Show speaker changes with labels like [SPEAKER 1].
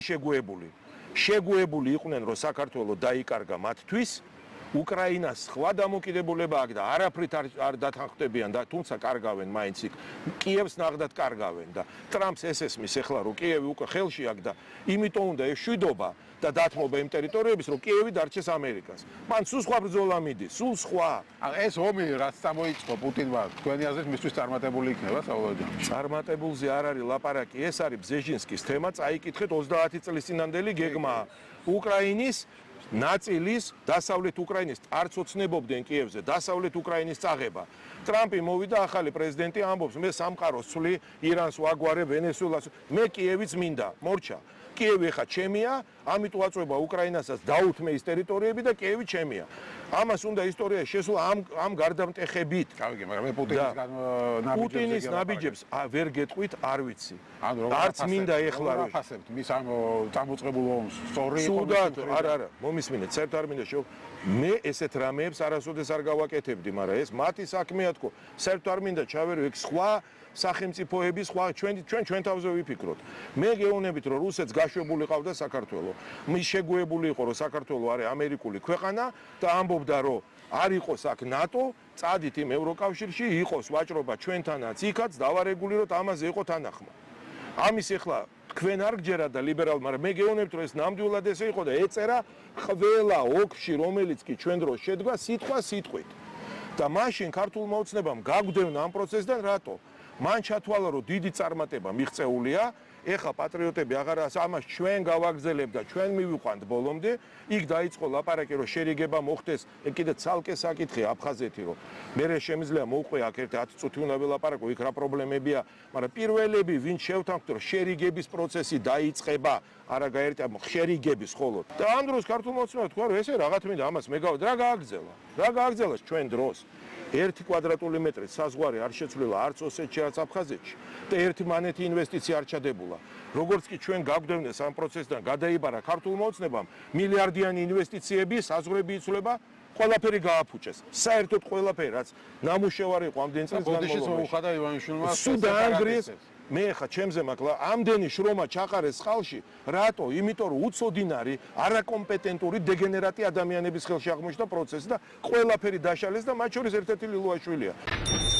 [SPEAKER 1] შეგუებული იყვნენ, რომ საქართველოს დაიკარგა მათთვის. უკრაინას სხვა დამოკიდებულება აქვს და არაფრით არ დათანხმდებიან და თუმცა კარგავენ მაინც იქ კიევს ნახდათ კარგავენ და ტრამპს ეს ესმის ახლა რომ კიევი უკვე ხელში აქვს და იმიტომ უნდა ეს შვიდობა და დათმობა იმ ტერიტორიების რომ კიევი დარჩეს ამერიკას. მან სულ სხვა ბრძოლა მიდის, სულ სხვა.
[SPEAKER 2] ეს ომი რაც წამოიწყო პუტინმა თქვენი აზრით მისთვის წარმატებული იქნება საბოლოოდ?
[SPEAKER 1] წარმატებულზე არ არის ლაპარაკი, ეს არის ბზეჟინსკის თემა, წაიკითხეთ 30 წლის წინანდელი გეგმა უკრაინის ნაწილის დასავლეთ უკრაინის არც ოცნებობდნენ კიევზე დასავლეთ უკრაინის წაღება. ტრამპი მოვიდა ახალი პრეზიდენტი ამბობს მე სამყაროს ვცვლი ირანს ვაგვარე ვენესუელას მე კიევიც მინდა მორჩა. კიევი ხა ჩემია, ამიტომ აწვება უკრაინასაც დაუთმე ის ტერიტორიები და კიევი ჩემია. ამას უნდა ისტორიაში შესვლა ამ გარდამტეხებით.
[SPEAKER 2] კარგი, მაგრამ მე
[SPEAKER 1] პუტინის ნაბიჯებს ვერ გეტყვით, არ ვიცი. არც მინდა ეხლა
[SPEAKER 2] რომ ახასებთ მის ამ წამოწყებულ ომს. სწორი
[SPEAKER 1] სუდად, არა, მომისმინეთ, საერთოდ არ მინდა მე ესეთ რამეებს არასოდეს არ გავაკეთებდი, მაგრამ ეს მათი საქმეა თქო. საერთოდ არ მინდა ჩავერო ეგ სხვა სახელმწიფოების სხვა ჩვენ თავზე ვიფიქროთ. მე გეუბნებით რომ რუსეთს გაშვებული ყავდა საქართველო. მის შეგუებული იყო რომ საქართველო არის ამერიკული ქვეყანა და ამბობდა რომ არ იყოს აქ ნატო, წადით იმ ევროკავშირში, იყოს ვაჭრობა ჩვენთანაც იქაც დავარეგულიროთ ამაზე იყო თანახმა. ამის ახლა თქვენ არ გჯერათ და ლიბერალ, მაგრამ მე გეუბნებით რომ ეს ნამდვილად ესე იყო და ეწერა ყველა ოლქში რომელიც კი ჩვენ დროს შედგა სიტყვა სიტყვით. და მაშინ ქართულმა ოცნებამ გაგვდევნა ამ პროცესიდან რატო? მან ჩათვალა რომ დიდი წარმატება მიღწეულია, ეხა პატრიოტები აღარა ამას ჩვენ გავაგრძელებთ და ჩვენ მივიყვანთ ბოლომდე, იქ დაიწყო ლაპარაკი რომ შერიგება მოხდეს, ეგ კიდე ცალკე საკითხია აფხაზეთი რომ მე შემიძლია მოვყვე აქ ერთ 10 წუთი უნდა ველაპარაკო, იქ რა პრობლემებია, მაგრამ პირველები ვინ შევთანხმდით რომ შერიგების პროცესი დაიწყება, არა გაერთია შერიგების ხოლოდ. და ამ დროს ქართულმა ოცნებამ თქვა რომ ესე რაღაც მინდა ამას მე რა გააგრძელა ჩვენ დროს. 1 კვადრატული მეტრი საზღვარი არ შეცვლილა არც ოსეთში, არც აფხაზეთში და ერთი მანეთი ინვესტიცია არ ჩადებულა. როგორც კი ჩვენ გაგვდევნეს ამ პროცესიდან გადაიბარა ქართულმა ოცნებამ, მილიარდიანი ინვესტიციები, საზღვრები იცვლება, ყველაფერი გააფუჭეს. საერთოდ ყველაფერი, რაც ნამუშევარი იყო ამდენ წელს განმავლობაში. სულ დაანგრიეს. მე ხა ჩემზე მაქლა ამდენი შრომა ჩაყარეს ხალში, რატო? იმიტომ რომ უცოდინარი, არაკომპეტენტური დეგენერატი ადამიანების ხელში აღმოჩნდა პროცესი და ყველაფერი დაშალეს და მათ შორის ერთ-ერთი ლილუაშვილია.